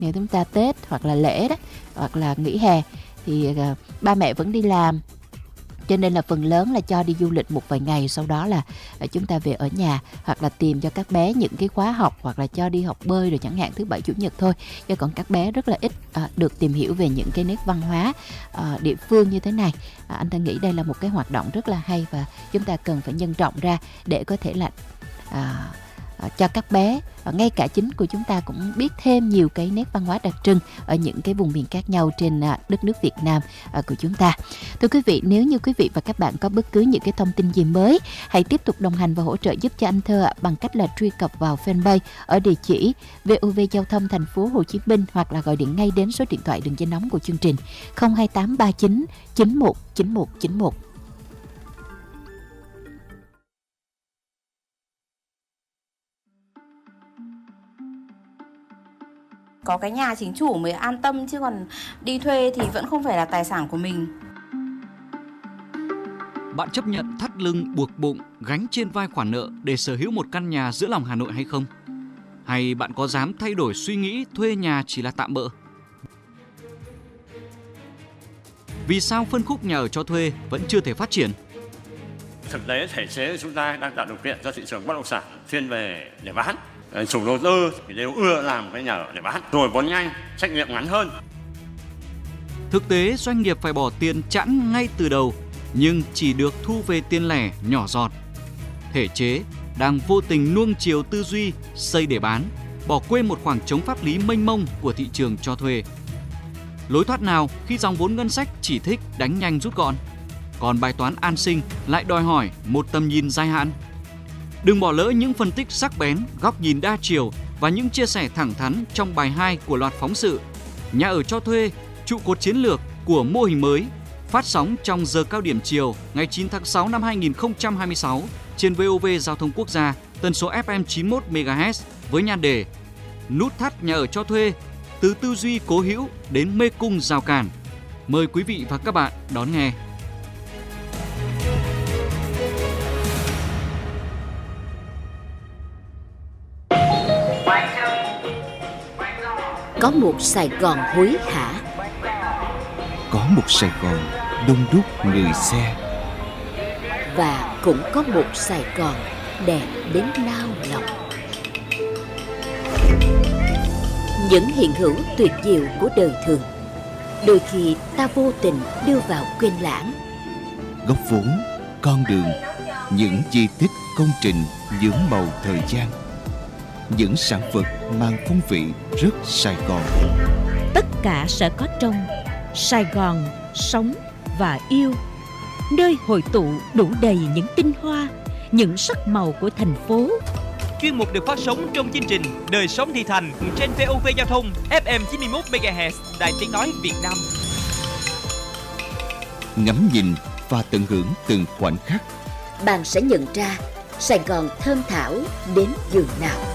Nếu chúng ta Tết hoặc là lễ đó, hoặc là nghỉ hè thì ba mẹ vẫn đi làm, cho nên là phần lớn là cho đi du lịch một vài ngày, sau đó là chúng ta về ở nhà, hoặc là tìm cho các bé những cái khóa học, hoặc là cho đi học bơi rồi chẳng hạn, thứ Bảy Chủ nhật thôi. Chứ còn các bé rất là ít được tìm hiểu về những cái nét văn hóa địa phương như thế này. Anh ta nghĩ đây là một cái hoạt động rất là hay và chúng ta cần phải nhân rộng ra để có thể là cho các bé, ngay cả chính của chúng ta cũng biết thêm nhiều cái nét văn hóa đặc trưng ở những cái vùng miền khác nhau trên đất nước Việt Nam của chúng ta. Thưa quý vị, nếu như quý vị và các bạn có bất cứ những cái thông tin gì mới, hãy tiếp tục đồng hành và hỗ trợ giúp cho anh Thơ bằng cách là truy cập vào fanpage ở địa chỉ VOV Giao thông Thành phố Hồ Chí Minh, hoặc là gọi điện ngay đến số điện thoại đường dây nóng của chương trình 02839 919191. Có cái nhà chính chủ mới an tâm, chứ còn đi thuê thì vẫn không phải là tài sản của mình. Bạn chấp nhận thắt lưng buộc bụng gánh trên vai khoản nợ để sở hữu một căn nhà giữa lòng Hà Nội hay không? Hay bạn có dám thay đổi suy nghĩ thuê nhà chỉ là tạm bợ? Vì sao phân khúc nhà ở cho thuê vẫn chưa thể phát triển? Thực tế thể chế chúng ta đang tạo điều kiện cho thị trường bất động sản thiên về để bán. Chủ đầu tư thì đều ưa làm cái nhà ở để bán, rồi vốn nhanh, trách nhiệm ngắn hơn. Thực tế doanh nghiệp phải bỏ tiền chẵn ngay từ đầu, nhưng chỉ được thu về tiền lẻ nhỏ giọt. Thể chế đang vô tình nuông chiều tư duy xây để bán, bỏ quên một khoảng trống pháp lý mênh mông của thị trường cho thuê. Lối thoát nào khi dòng vốn ngân sách chỉ thích đánh nhanh rút gọn? Còn bài toán an sinh lại đòi hỏi một tầm nhìn dài hạn. Đừng bỏ lỡ những phân tích sắc bén, góc nhìn đa chiều và những chia sẻ thẳng thắn trong bài 2 của loạt phóng sự Nhà ở cho thuê, trụ cột chiến lược của mô hình mới, phát sóng trong giờ cao điểm chiều ngày 9 tháng 6 năm 2026 trên VOV Giao thông Quốc gia, tần số FM 91 MHz với nhan đề Nút thắt nhà ở cho thuê, từ tư duy cố hữu đến mê cung rào cản. Mời quý vị và các bạn đón nghe. Có một Sài Gòn hối hả, có một Sài Gòn đông đúc người xe, và cũng có một Sài Gòn đẹp đến nao lòng. Những hiện hữu tuyệt diệu của đời thường, đôi khi ta vô tình đưa vào quên lãng. Góc vốn, con đường, những di tích công trình nhuốm màu thời gian, những sản vật mang phong vị rất Sài Gòn. Tất cả sẽ có trong Sài Gòn sống và yêu, nơi hội tụ đủ đầy những tinh hoa, những sắc màu của thành phố. Chuyên mục được phát sóng trong chương trình Đời sống thị thành trên VOV Giao thông FM 91 MHz, Đài Tiếng nói Việt Nam. Ngắm nhìn và tận hưởng từng khoảnh khắc, bạn sẽ nhận ra Sài Gòn thơm thảo đến giường nào.